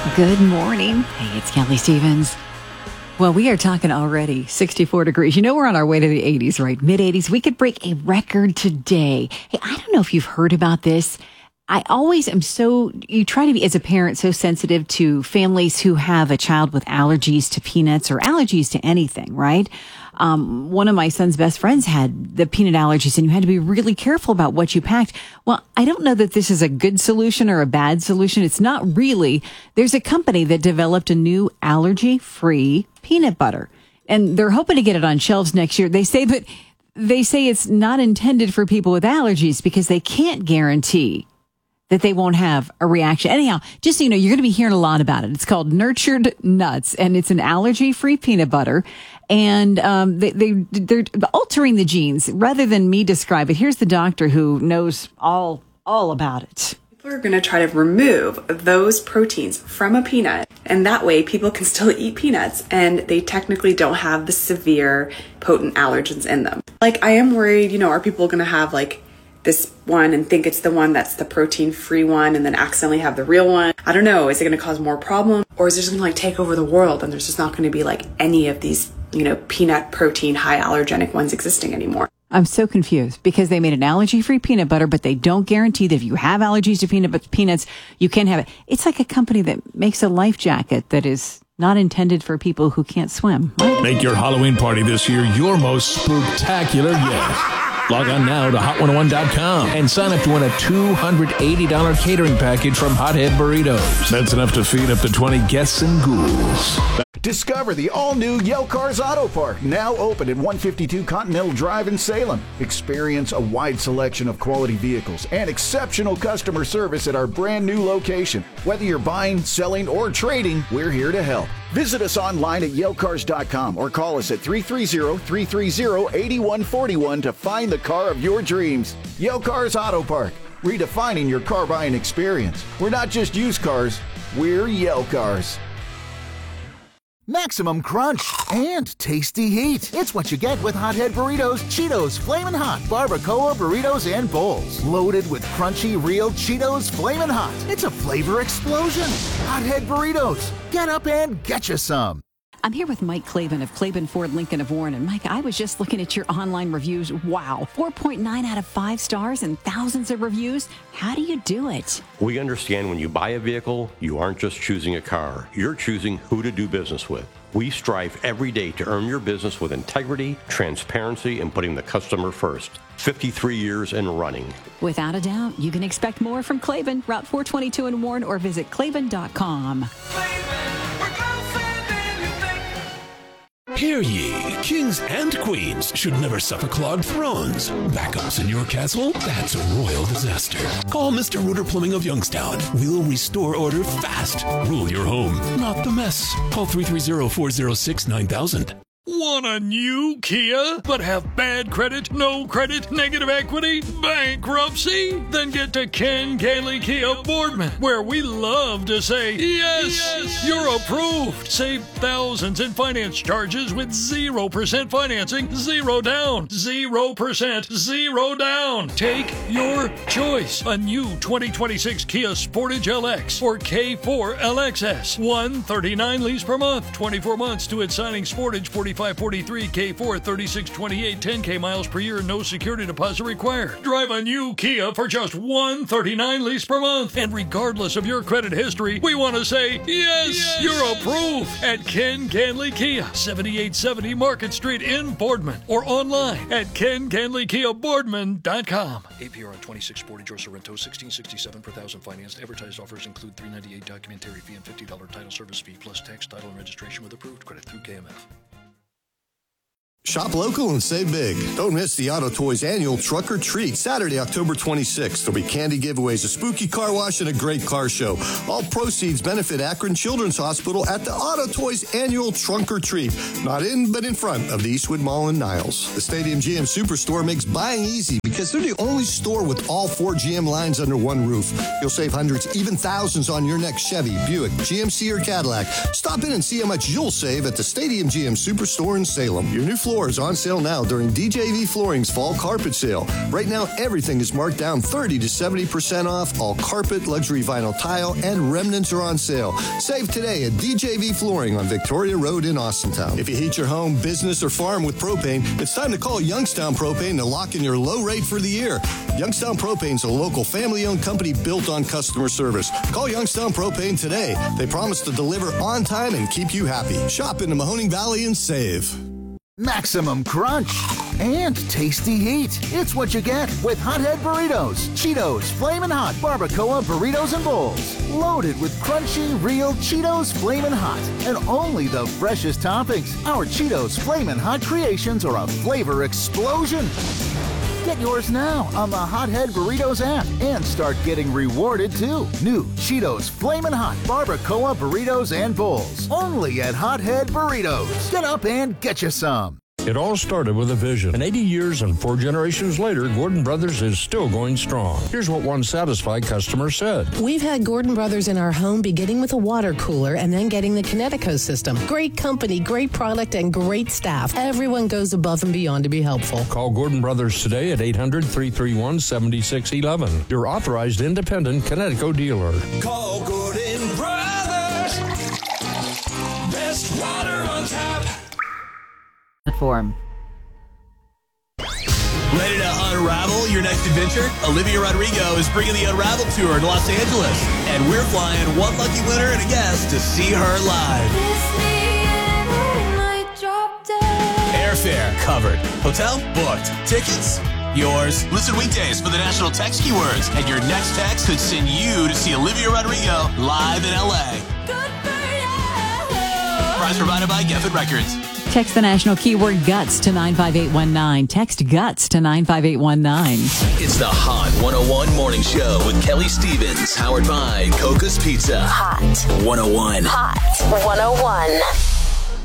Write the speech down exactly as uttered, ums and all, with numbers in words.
Good morning. Hey, it's Kelly Stevens. Well, we are talking already sixty-four degrees. You know, we're on our way to the eighties, right? mid eighties. We could break a record today. Hey, I don't know if you've heard about this. I always am so, you try to be, as a parent, so sensitive to families who have a child with allergies to peanuts or allergies to anything, right? Um, one of my son's best friends had the peanut allergies, and you had to be really careful about what you packed. Well, I don't know that this is a good solution or a bad solution. It's not really. There's a company that developed a new allergy-free peanut butter, and they're hoping to get it on shelves next year. They say, but they say it's not intended for people with allergies because they can't guarantee that they won't have a reaction. Anyhow, just so you know, you're going to be hearing a lot about it. It's called Nurtured Nuts, and it's an allergy-free peanut butter. And um, they, they, they're altering the genes. Rather than me describe it, here's the doctor who knows all all about it. People are going to try to remove those proteins from a peanut, and that way people can still eat peanuts, and they technically don't have the severe, potent allergens in them. Like, I am worried, you know, are people going to have, like, this one and think it's the one that's the protein-free one and then accidentally have the real one? I don't know. Is it going to cause more problems? Or is it just going to like take over the world and there's just not going to be like any of these, you know, peanut protein, high allergenic ones existing anymore? I'm so confused because they made an allergy-free peanut butter, but they don't guarantee that if you have allergies to peanut but peanuts, you can have it. It's like a company that makes a life jacket that is not intended for people who can't swim. Right? Make your Halloween party this year your most spectacular yet. Log on now to hot one oh one dot com and sign up to win a two hundred eighty dollars catering package from Hothead Burritos. That's enough to feed up to twenty guests and ghouls. Discover the all-new Yale Cars Auto Park, now open at one fifty-two Continental Drive in Salem. Experience a wide selection of quality vehicles and exceptional customer service at our brand new location. Whether you're buying, selling, or trading, we're here to help. Visit us online at yale cars dot com or call us at three three zero, three three zero, eight one four one to find the car of your dreams. Yale Cars Auto Park, redefining your car buying experience. We're not just used cars, we're Yale Cars. Maximum crunch and tasty heat. It's what you get with Hothead Burritos, Cheetos, Flamin' Hot, Barbacoa Burritos, and Bowls. Loaded with crunchy, real Cheetos Flamin' Hot. It's a flavor explosion. Hothead Burritos. Get up and get you some. I'm here with Mike Klavan of Klavan Ford Lincoln of Warren. And Mike, I was just looking at your online reviews. Wow, four point nine out of five stars and thousands of reviews. How do you do it? We understand when you buy a vehicle, you aren't just choosing a car. You're choosing who to do business with. We strive every day to earn your business with integrity, transparency, and putting the customer first. fifty-three years and running. Without a doubt, you can expect more from Klavan, Route four twenty-two in Warren, or visit klavan dot com. Hear ye, kings and queens should never suffer clogged thrones. Backups in your castle? That's a royal disaster. Call Mister Rooter Plumbing of Youngstown. We'll restore order fast. Rule your home, not the mess. Call three three zero, four zero six, nine thousand. Want a new Kia, but have bad credit, no credit, negative equity, bankruptcy? Then get to Ken Gailey Kia Boardman, where we love to say, yes, yes, you're approved. Save thousands in finance charges with zero percent financing, zero down, zero percent, zero down. Take your choice. A new twenty twenty-six Kia Sportage L X or K four L X S. one thirty-nine lease per month, twenty-four months to its signing. Sportage forty-five forty-three, K four thirty-six twenty-eight, ten K miles per year, no security deposit required. Drive a new Kia for just one thirty-nine lease per month. And regardless of your credit history, we want to say, yes, yes, you're approved at Ken Ganley Kia, seventy-eight seventy Market Street in Boardman, or online at ken ganley kia boardman dot com. A P R on twenty-six Sportage or Sorrento, sixteen sixty-seven per thousand financed. Advertised offers include three ninety-eight documentary fee and fifty dollars title service fee plus tax, title, and registration with approved credit through K M F. Shop local and save big. Don't miss the Auto Toys annual Truck or Treat, Saturday, October twenty-sixth. There'll be candy giveaways, a spooky car wash, and a great car show. All proceeds benefit Akron Children's Hospital at the Auto Toys annual Trunk or Treat. Not in, but in front of the Eastwood Mall in Niles. The Stadium G M Superstore makes buying easy because because they're the only store with all four G M lines under one roof. You'll save hundreds, even thousands on your next Chevy, Buick, G M C, or Cadillac. Stop in and see how much you'll save at the Stadium G M Superstore in Salem. Your new floor is on sale now during D J V Flooring's fall carpet sale. Right now, everything is marked down thirty to seventy percent off. All carpet, luxury vinyl tile, and remnants are on sale. Save today at D J V Flooring on Victoria Road in Austintown. If you heat your home, business, or farm with propane, it's time to call Youngstown Propane to lock in your low rate for the year. Youngstown Propane's a local family-owned company built on customer service. Call Youngstown Propane today. They promise to deliver on time and keep you happy. Shop in the Mahoning Valley and save. Maximum crunch and tasty heat. It's what you get with Hothead Burritos, Cheetos, Flamin' Hot, Barbacoa Burritos and Bowls. Loaded with crunchy, real Cheetos Flamin' Hot and only the freshest toppings. Our Cheetos Flamin' Hot creations are a flavor explosion. Get yours now on the Hothead Burritos app and start getting rewarded too. New Cheetos Flamin' Hot Barbacoa Burritos and Bowls. Only at Hothead Burritos. Get up and get you some. It all started with a vision. And eighty years and four generations later, Gordon Brothers is still going strong. Here's what one satisfied customer said. We've had Gordon Brothers in our home beginning with a water cooler and then getting the Kinetico system. Great company, great product, and great staff. Everyone goes above and beyond to be helpful. Call Gordon Brothers today at eight hundred, three three one, seven six one one. Your authorized independent Kinetico dealer. Call Gordon Brothers. Best water on tap. Form. Ready to unravel your next adventure? Olivia Rodrigo is bringing the Unravel Tour to Los Angeles, and we're flying one lucky winner and a guest to see her live. Airfare covered. Hotel booked. Tickets yours. Listen weekdays for the national text keywords, and your next text could send you to see Olivia Rodrigo live in L A. Good for you. Prize provided by Geffen Records. Text the national keyword GUTS to nine five eight one nine. Text GUTS to nine five eight one nine. It's the Hot one oh one Morning Show with Kelly Stevens, powered by Coca's Pizza. Hot one oh one. Hot one oh one.